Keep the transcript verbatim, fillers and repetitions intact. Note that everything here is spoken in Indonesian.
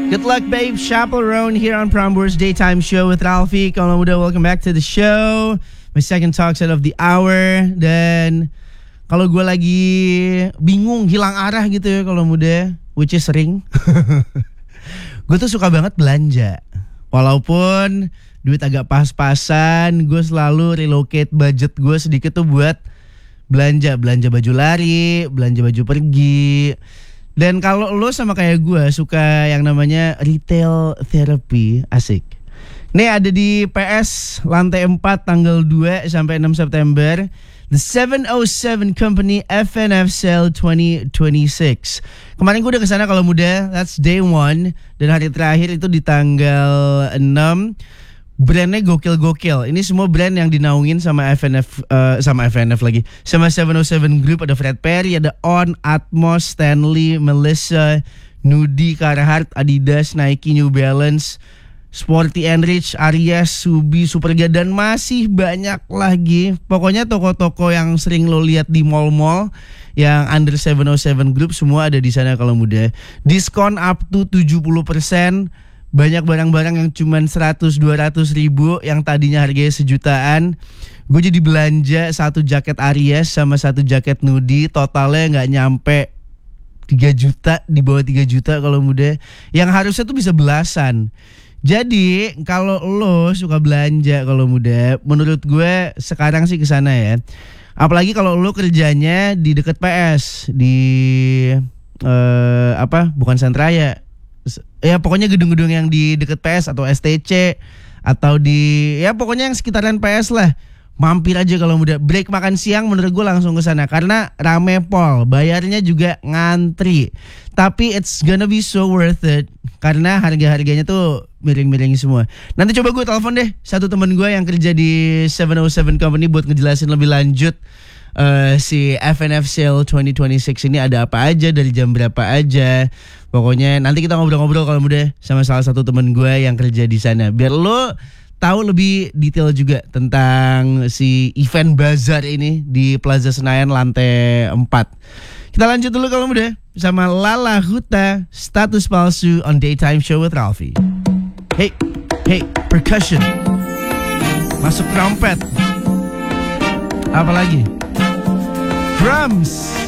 Good luck, babe. Chaperone here on Prambors Daytime Show with Ralphie. Kalau muda, welcome back to the show. My second talk set of the hour. Dan kalau gue lagi bingung, hilang arah gitu ya kalau muda, which is sering. Gue tuh suka banget belanja. Walaupun duit agak pas-pasan, gue selalu relocate budget gue sedikit tuh buat belanja. Belanja baju lari, belanja baju pergi. Dan kalau lo sama kayak gue suka yang namanya retail therapy, asik. Nih ada di P S lantai empat tanggal dua sampai enam September, The seven oh seven Company F N F Sale twenty twenty-six. Kemarin gue udah kesana kalau muda, that's day one. Dan hari terakhir itu di tanggal enam. Brandnya gokil-gokil. Ini semua brand yang dinaungin sama F N F, uh, sama F N F lagi, sama seven oh seven Group. Ada Fred Perry, ada On, Atmos, Stanley, Melissa, Nudie, Carhartt, Adidas, Nike, New Balance, Sporty and Rich, Aries, Subi, Superga, dan masih banyak lagi. Pokoknya toko-toko yang sering lo lihat di mall-mall yang under seven oh seven Group semua ada di sana kalau muda. Diskon up to tujuh puluh persen. Banyak barang-barang yang cuman seratus dua ratus ribu yang tadinya harganya sejutaan. Gue jadi belanja satu jaket Aries sama satu jaket Nudie, totalnya gak nyampe tiga juta, di bawah tiga juta kalau muda. Yang harusnya tuh bisa belasan. Jadi kalau lo suka belanja kalau muda, menurut gue sekarang sih kesana ya. Apalagi kalau lo kerjanya di deket P S, di uh, apa? Bukan Sentraya. Ya pokoknya gedung-gedung yang di deket P S atau S T C atau di ya pokoknya yang sekitaran P S lah. Mampir aja kalau muda. Break makan siang menurut gue langsung ke sana karena rame pol, bayarnya juga ngantri. Tapi it's gonna be so worth it karena harga-harganya tuh miring-miring semua. Nanti coba gue telepon deh satu teman gue yang kerja di seven oh seven Company buat ngejelasin lebih lanjut uh, si F N F Sale twenty twenty-six ini ada apa aja, dari jam berapa aja. Pokoknya nanti kita ngobrol-ngobrol kalau muda sama salah satu teman gue yang kerja di sana. Biar lo tahu lebih detail juga tentang si event bazar ini di Plaza Senayan lantai empat. Kita lanjut dulu kalau muda sama Lala Huta, Status Palsu on Daytime Show with Ralphie. Hey, hey, percussion. Masuk trompet. Apa lagi? Drums.